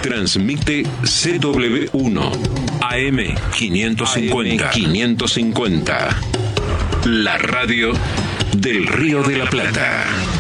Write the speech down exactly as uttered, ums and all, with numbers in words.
Transmite C W uno A M quinientos cincuenta. quinientos cincuenta. La radio del Río de la Plata.